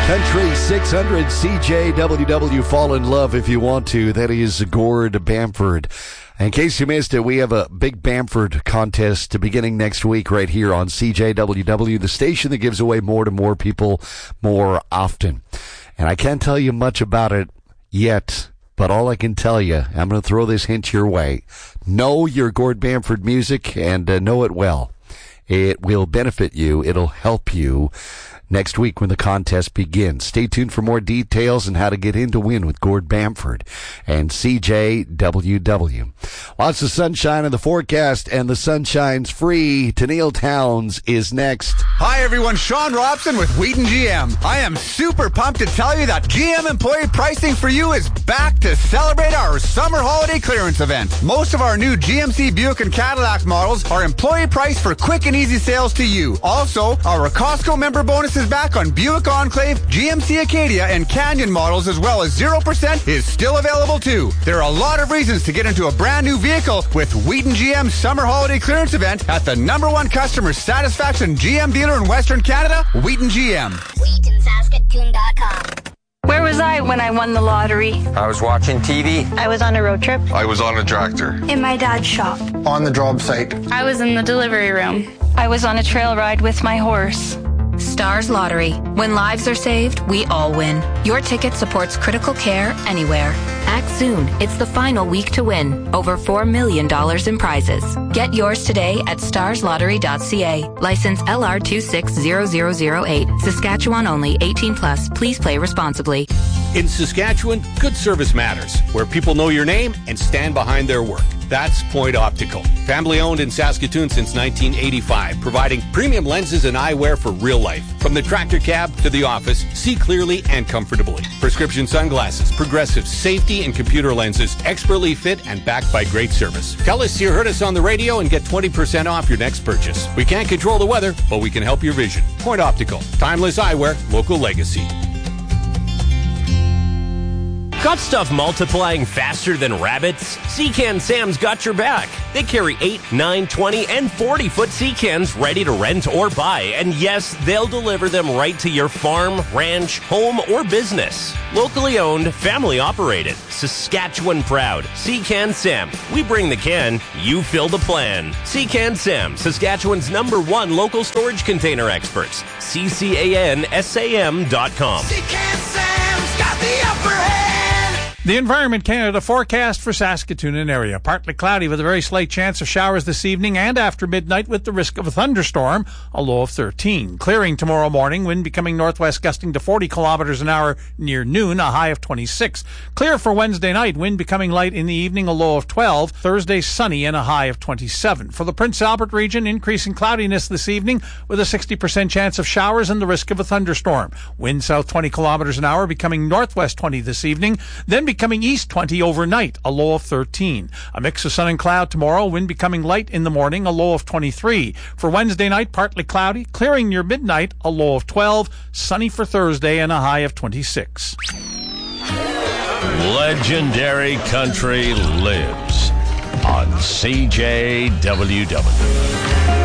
Country 600 CJWW, fall in love if you want to. That is Gord Bamford. In case you missed it, we have a big Bamford contest beginning next week right here on CJWW, the station that gives away more to more people more often. And I can't tell you much about it yet, but all I can tell you, I'm going to throw this hint your way. Know your Gord Bamford music and know it well. It will benefit you. It'll help you next week when the contest begins. Stay tuned for more details on how to get in to win with Gord Bamford and CJWW. Lots of sunshine in the forecast, and the sunshine's free. Tennille Towns is next. Hi everyone, Sean Robson with Wheaton GM. I am super pumped to tell you that GM employee pricing for you is back to celebrate our summer holiday clearance event. Most of our new GMC Buick and Cadillac models are employee priced for quick and easy sales to you. Also, our Costco member bonus is back on Buick Enclave, GMC Acadia, and Canyon models, as well as 0% is still available too. There are a lot of reasons to get into a brand new vehicle with Wheaton GM's summer holiday clearance event at the #1 customer satisfaction GM dealer in Western Canada, Wheaton GM. WheatonSaskatoon.com. Where was I when I won the lottery? I was watching TV. I was on a road trip. I was on a tractor. In my dad's shop. On the job site. I was in the delivery room. I was on a trail ride with my horse. Stars Lottery. When lives are saved, we all win. Your ticket supports critical care anywhere. Act soon. It's the final week to win. Over $4 million in prizes. Get yours today at starslottery.ca. License LR260008. Saskatchewan only. 18+. Please play responsibly. In Saskatchewan, good service matters, where people know your name and stand behind their work. That's Point Optical. Family owned in Saskatoon since 1985, providing premium lenses and eyewear for real life. From the tractor cab to the office, see clearly and comfortably. Prescription sunglasses, progressive safety and computer lenses, expertly fit and backed by great service. Tell us you heard us on the radio and get 20% off your next purchase. We can't control the weather, but we can help your vision. Point Optical. Timeless eyewear, local legacy. Got stuff multiplying faster than rabbits? Sea-Can Sam's got your back. They carry 8, 9, 20, and 40-foot sea cans ready to rent or buy. And yes, they'll deliver them right to your farm, ranch, home, or business. Locally owned, family operated. Saskatchewan proud. Sea-Can Sam. We bring the can, you fill the plan. Sea-Can Sam, Saskatchewan's #1 local storage container experts. CCANSAM.com. Sea-Can Sam's got the upper hand. The Environment Canada forecast for Saskatoon and area. Partly cloudy with a very slight chance of showers this evening and after midnight with the risk of a thunderstorm, a low of 13. Clearing tomorrow morning, wind becoming northwest gusting to 40 kilometers an hour near noon, a high of 26. Clear for Wednesday night, wind becoming light in the evening, a low of 12. Thursday sunny and a high of 27. For the Prince Albert region, increasing cloudiness this evening with a 60% chance of showers and the risk of a thunderstorm. Wind south 20 kilometers an hour, becoming northwest 20 this evening, then becoming east 20 overnight, a low of 13. A mix of sun and cloud tomorrow, wind becoming light in the morning, a low of 23. For Wednesday night, partly cloudy, clearing near midnight, a low of 12. Sunny for Thursday and a high of 26. Legendary country lives on CJWW.